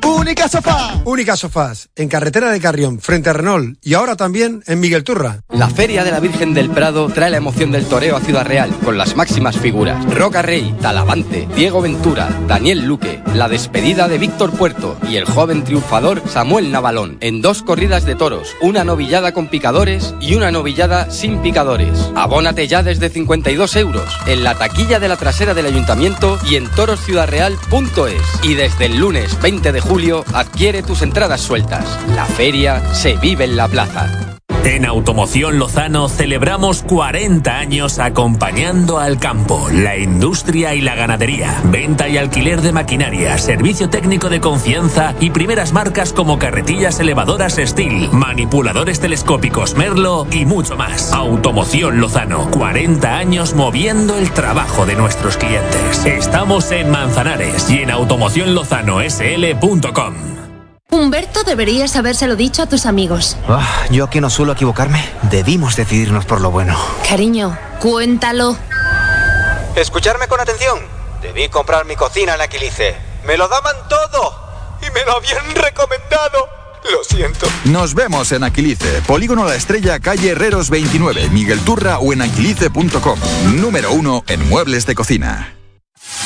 Única Sofá. Única Sofás, en carretera de Carrión, frente a Renault, y ahora también en Miguel Turra. La Feria de la Virgen del Prado trae la emoción del toreo a Ciudad Real, con las máximas figuras: Roca Rey, Talavante, Diego Ventura, Daniel Luque, la despedida de Víctor Puerto y el joven triunfador Samuel Navalón, en 2 corridas de toros, una novillada con picadores y una novillada sin picadores. Abónate ya desde 52 euros, en la taquilla de la trasera del Ayuntamiento y en torosciudareal.es. Y desde el lunes 20 de julio adquiere tus entradas sueltas. La feria se vive en la plaza. En Automoción Lozano celebramos 40 años acompañando al campo, la industria y la ganadería. Venta y alquiler de maquinaria, servicio técnico de confianza y primeras marcas como carretillas elevadoras Steel, manipuladores telescópicos Merlo y mucho más. Automoción Lozano, 40 años moviendo el trabajo de nuestros clientes. Estamos en Manzanares y en automocionlozanosl.com. Humberto, deberías habérselo dicho a tus amigos. Yo que no suelo equivocarme, debimos decidirnos por lo bueno. Cariño, cuéntalo. Escucharme con atención. Debí comprar mi cocina en Aquilice. Me lo daban todo y me lo habían recomendado. Lo siento. Nos vemos en Aquilice, Polígono La Estrella, calle Herreros 29, Miguel Turra o en aquilice.com. Número 1 en muebles de cocina.